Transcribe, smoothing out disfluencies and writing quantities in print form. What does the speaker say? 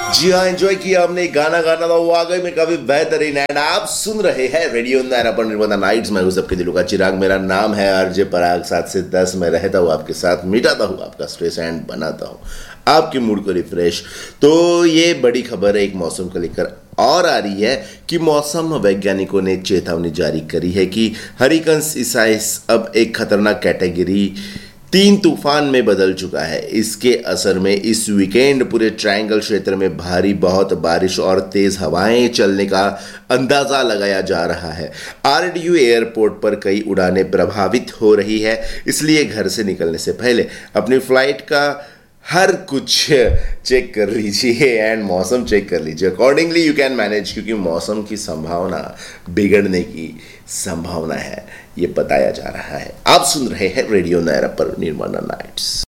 जी हाँ, एंजॉय किया हमने। गाना गाना था वाकई में काफी बेहतरीन। एंड आप सुन रहे हैं रेडियो नायरा पर निर्मला नाइट्स। मैं हूँ सबके दिलों का चिराग, मेरा नाम है आरजे पराग। 7 से 10 में रहता हूँ आपके साथ, मिटाता हूँ आपका स्ट्रेस एंड बनाता हूँ आपके मूड को रिफ्रेश। तो ये बड़ी खबर है एक मौसम को लेकर और आ रही है कि मौसम वैज्ञानिकों ने चेतावनी जारी करी है कि हरिकेन इसाइस अब एक खतरनाक कैटेगरी 3 तूफान में बदल चुका है। इसके असर में इस वीकेंड पूरे ट्रायंगल क्षेत्र में भारी बहुत बारिश और तेज हवाएं चलने का अंदाजा लगाया जा रहा है। आरडीयू एयरपोर्ट पर कई उड़ानें प्रभावित हो रही है, इसलिए घर से निकलने से पहले अपनी फ्लाइट का हर कुछ चेक कर लीजिए एंड मौसम चेक कर लीजिए। अकॉर्डिंगली यू कैन मैनेज, क्योंकि मौसम की संभावना बिगड़ने की संभावना है, ये बताया जा रहा है। आप सुन रहे हैं रेडियो नायरा पर निर्मला नाइट्स।